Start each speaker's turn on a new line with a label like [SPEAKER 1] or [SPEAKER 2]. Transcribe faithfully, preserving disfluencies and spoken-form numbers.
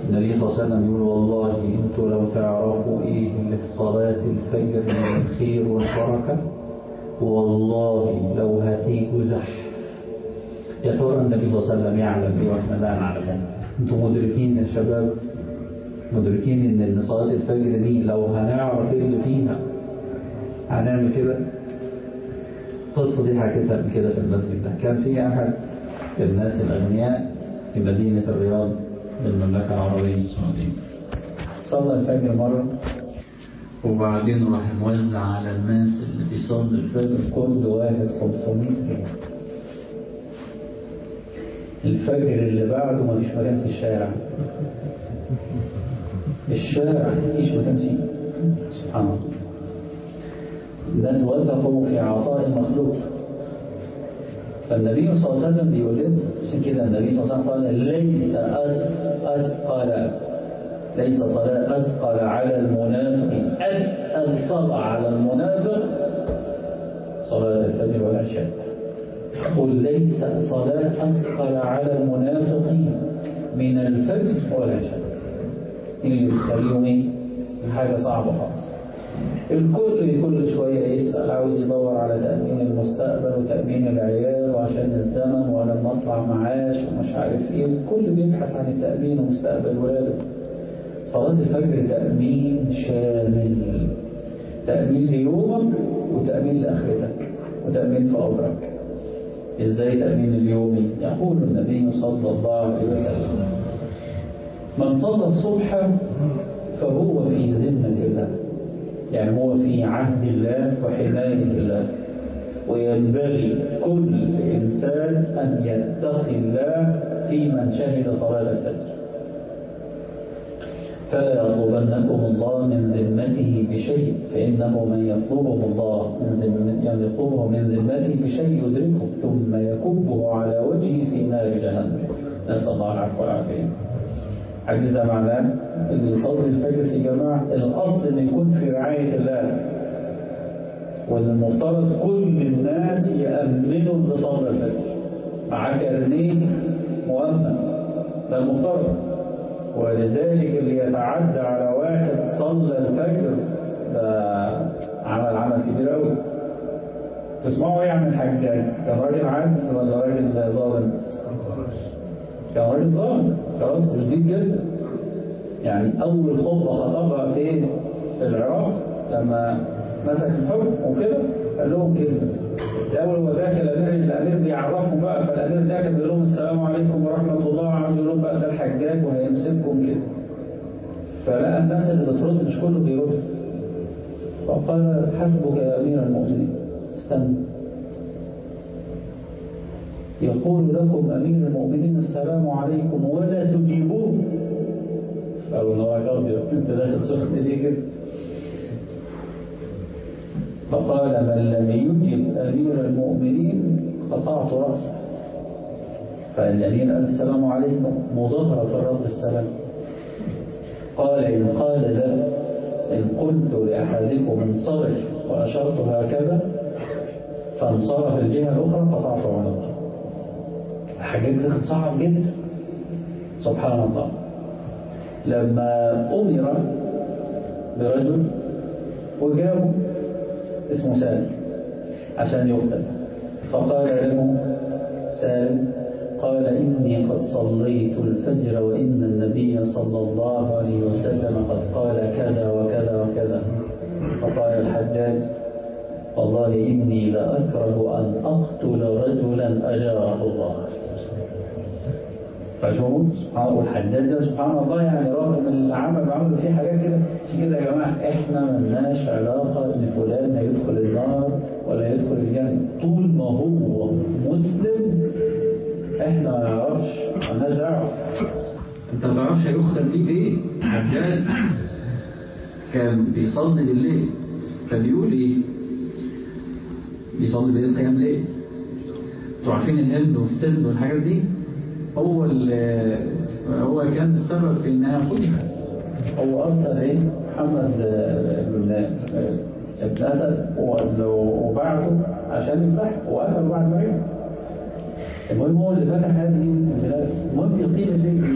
[SPEAKER 1] النبي صلى الله عليه وسلم يقول والله انتوا لو تعرفوا ايه اللي في صلاة الفجر من الخير والبركة والله لو هتيجوا زحف. يا ترى النبي صلى الله عليه وسلم يعلم ايه واحنا لا نعلم؟ انتوا مدركين يا شباب، مدركين ان صلاة الفجر دي لو هنعرف ايه اللي فيها هنعمل كده؟ القصة دي حكيتها قبل كده في المسجد ده. كان في احد الناس الاغنياء في مدينة الرياض للمملكة العربية السعودية، صلى الفجر مرة وبعدين راح موزع على الناس اللي بيصلوا الفجر كل واحد خمسمائة جنيه. الفجر اللي بعده ما فيش مكان في الشارع، الشارع ما فيش مكان فيه. سبحان الله، الناس وثقوا في عطاء المخلوق. فالنبي صلى الله عليه وسلم بيقول لنا عشان كده النبي صلى الله عليه وسلم قال ليس أثقل ليس صلاة أثقل على المنافق أثقل صلاة على المنافق صلاة الفجر والعشاء. قل ليس صلاة أثقل على المنافقين من الفجر والعشاء. اللي بيخليهم ايه؟ حاجة صعبة خالص. الكل كل شوية يسأل، عاوز يدور على تأمين المستقبل وتأمين العيال وعشان الزمن ولما اطلع معاش ومش عارف ايه، الكل بيبحث عن التأمين ومستقبل ولاده. صلاة الفجر تأمين شامل، تأمين ليومك وتأمين لآخرتك وتأمين في عمرك. ازاي تأمين اليومي؟ يقول النبي صلى الله عليه وسلم من صلى الصبح فهو في ذمة الله، يعني هو في عهد الله وحماية الله. وينبغي كل إنسان أن يتقي الله في من شهد صلاة الفجر. فلا يطلبنكم الله من ذمته بشيء، فإنه من يطلبه الله من يعني يطلبه من ذمته بشيء يدركه ثم يكبه على وجهه في نار جهنم. نسأل الله العفو والعافية. حديث معناه اللي يصلي الفجر في جماعة الأصل إنه يكون في رعاية الله، والمفترض كل الناس يأمنوا لصلاة الفجر مع كارنيه مؤمن، ده المفترض. ولذلك اللي يتعدى على واحد صلى الفجر ده عمل عمل كبير قوي. تسمعوا ايه عن الحجاج؟ كان راجل عادل ولا راجل ظالم؟ كان راجل ظالم، خلاص شديد جدا. يعني اول خطبه خطبها فين؟ في العراق لما مسك الحكم وكده قال لهم كلمه. الاول هو داخل الامير، الامير بيعرفهم بقى، فالامير داخل بيقول لهم السلام عليكم ورحمه الله، عاوز يقول لهم بقى ده الحجاج وهيمسككم كده. فلقى الناس اللي بترد مش كله بيرد، فقال حسبك يا امير المؤمنين، استنى، يقول لكم امير المؤمنين السلام عليكم ولا تجيبوه. قالوا نوعك ابيض، انت داخل سخن ليه كده؟ فقال من لم يجب أمير المؤمنين قطعت رأسه. فالأمير قال السلام عليكم، مظاهرة في الرد السلام. قال إن قال لا، إن قلت لأحدكم انصرف وأشرت هكذا فانصرف الجهة الأخرى قطعت عنقه. الحاجات دي صعب جدا سبحان الله. لما أمر برجل وجابه اسمه سالم عشان يقتل، فقال له سالم قال إني قد صليت الفجر وإن النبي صلى الله عليه وسلم قد قال كذا وكذا وكذا. فقال الحجاج والله إني لأكره أن أقتل رجلا أجاره الله. فشوفوا والحجاج ده سبحان الله، يعني رغم العمل عملوا فيه حاجات كده. عشان كده يا جماعه احنا ملناش علاقه ان فلان هيدخل النار ولا يدخل الجنه، طول ما هو مسلم احنا ما نعرفش، مالناش دعوه. انت ما تعرفش هيدخل فيك ايه. حجاج كان بيصلي بالليل، فبيقول ايه؟ بيصلي بالليل قيام ليل. انتوا عارفين الهند والسند والحاجات دي، هو هو كان السبب في انها فتحت. هو ارسل ايه محمد بن ابن اسد وبعته عشان يفتح وقتل بعد ما رجع. المهم هو اللي فتح هذه البلاد. المهم يقيم الليل